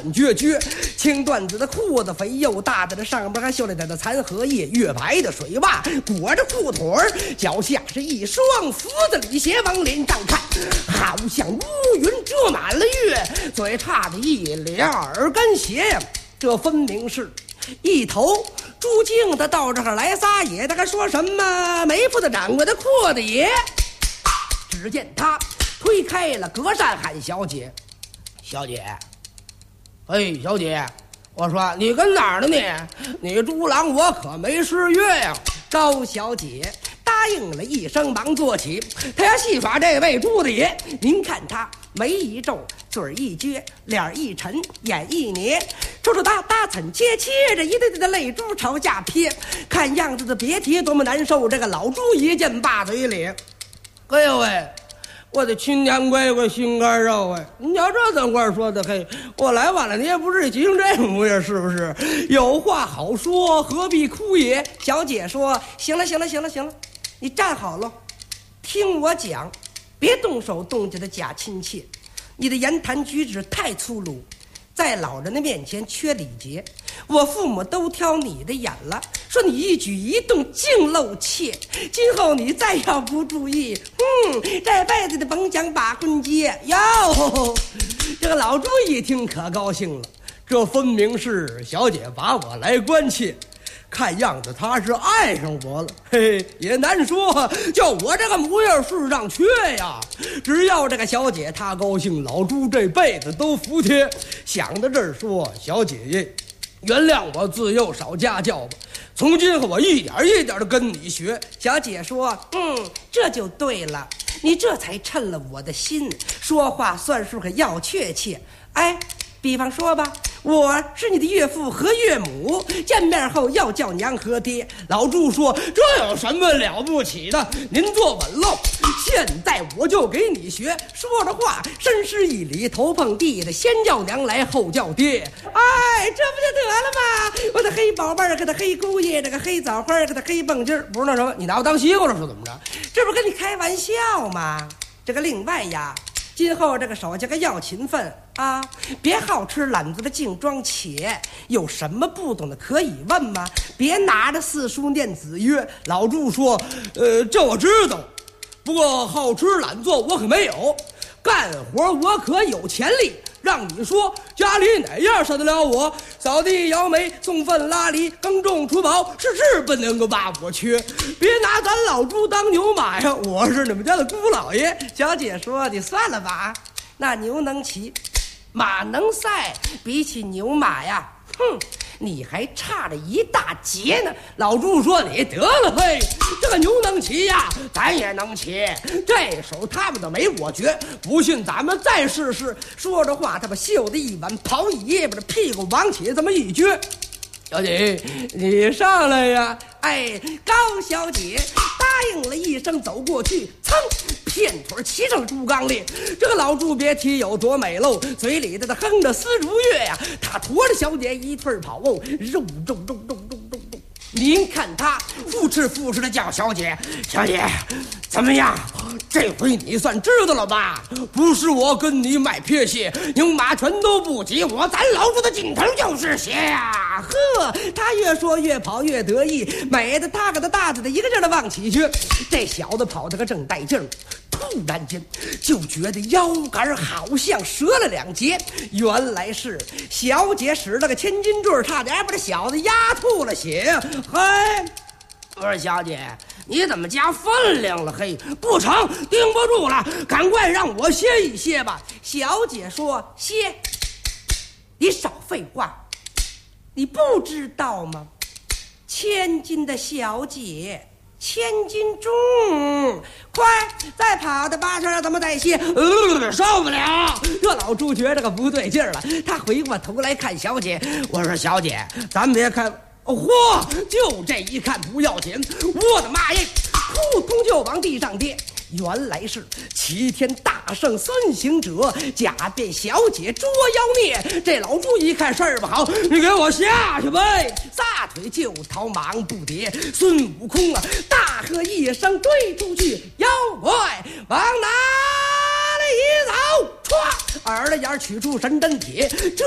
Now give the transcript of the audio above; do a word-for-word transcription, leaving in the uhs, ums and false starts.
撅撅，青缎子的裤子肥又大的，这上边还绣了点的残荷叶，月白的水袜裹着裤腿儿，脚下是一双福子里鞋，往脸上看，好像乌云遮满了月，嘴叉着一脸耳根斜呀，这分明是一头朱静的到这儿来撒野，他还说什么没副的掌柜的阔的爷。只见他推开了隔扇，喊小姐，小姐。哎，小姐，我说你跟哪儿呢你？你猪郎我可没失约呀。高小姐答应了一声，忙坐起。他要戏耍这位猪的爷，您看他眉一皱，嘴一撅，脸一沉，眼一捏，抽抽搭搭，惨切切着一对对的泪珠朝下撇。看样子的别提多么难受。这个老猪一见罢嘴里，哎呦喂！我的亲娘乖乖心肝肉啊！你要这等会儿说的，嘿，我来晚了，你也不至于急成这模样，是不是？有话好说，何必哭也？小姐说：“行了，行了，行了，行了，你站好了，听我讲，别动手动脚的假亲切，你的言谈举止太粗鲁，在老人的面前缺礼节。我父母都挑你的眼了，说你一举一动竟露怯，今后你再要不注意，嗯，这辈子的甭想把婚结哟。”这个老朱一听可高兴了，这分明是小姐把我来关切，看样子他是爱上我了，嘿，也难说，就我这个模样世上缺呀。只要这个小姐她高兴，老朱这辈子都服帖。想到这儿说，小姐姐原谅我自幼少家教吧，从今后我一点一点的跟你学。小姐说：“嗯，这就对了，你这才称了我的心，说话算数可要确切。哎，比方说吧，我是你的岳父和岳母，见面后要叫娘和爹。”老朱说：“这有什么了不起的？您坐稳喽，现在我就给你学。”说着话，深施一礼，头碰地的，先叫娘来，后叫爹。哎，这不就得了吗？我的黑宝贝儿，给他黑姑爷，这个黑枣花，给他黑蹦筋儿，不是那什么？你拿我当西瓜了，说怎么着？这不是跟你开玩笑吗？这个另外呀，今后这个手下可要勤奋啊，别好吃懒做的净装且，有什么不懂的可以问吗？别拿着四书念子曰。老朱说：“呃，这我知道，不过好吃懒做我可没有，干活我可有潜力。让你说家里哪样受得了我？扫地摇煤送粪拉犁耕种除草，是是不能够把我缺。别拿咱老朱当牛马呀，我是你们家的姑老爷。”小姐说：“你算了吧，那牛能骑，马能赛，比起牛马呀，哼，你还差着一大截呢。”老朱说：“你得了嘿，这个牛能骑呀，咱也能骑，这手他们都没我绝，不信咱们再试试。”说着话，他把袖子一挽，袍一掖，把这屁股往起这么一撅。小姐，你上来呀！哎，高小姐答应了一声，走过去，噌，片腿骑上了猪缸里。这个老朱别提有多美喽，嘴里的哼着丝竹乐呀，他驮着小姐一腿跑哦，肉肉肉肉肉肉肉。您看他扶持扶持的叫小姐，小姐，怎么样？这回你算知道了吧？不是我跟你买撇鞋，牛马全都不及我，咱老朱的劲头就是鞋呀！呵，他越说越跑越得意，美的他给他大嘴的一个劲儿的往起去。这小子跑得个正带劲儿，突然间就觉得腰杆好像折了两截，原来是小姐使了个千斤坠，差点把这小子压吐了血。嘿，我说小姐，你怎么加分量了？嘿，不成，盯不住了，赶快让我歇一歇吧。小姐说：“歇，你少废话，你不知道吗？千金的小姐，千金重，快再跑的八成，咱们再歇。”呃，受不了！这老朱觉着个不对劲儿了，他回过头来看小姐，我说：“小姐，咱别看。”哦嚯！就这一看不要紧，我的妈耶！扑通就往地上跌。原来是齐天大圣孙行者假变小姐捉妖孽。这老朱一看事儿不好，你给我下去呗！撒腿就逃，忙不迭。孙悟空啊，大喝一声，追出去，妖怪往哪里走？歘，耳朵眼取出神针铁。这